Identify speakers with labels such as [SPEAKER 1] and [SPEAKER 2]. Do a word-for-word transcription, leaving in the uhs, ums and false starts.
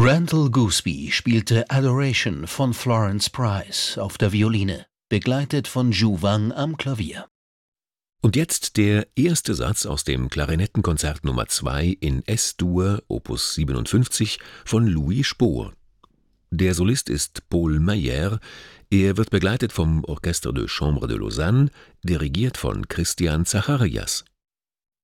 [SPEAKER 1] Randall Gooseby spielte Adoration von Florence Price auf der Violine, begleitet von Zhu Wang am Klavier.
[SPEAKER 2] Und jetzt der erste Satz aus dem Klarinettenkonzert Nummer zwei in Es-Dur, Opus siebenundfünfzig von Louis Spohr. Der Solist ist Paul Mayer. Er wird begleitet vom Orchestre de Chambre de Lausanne, dirigiert von Christian Zacharias.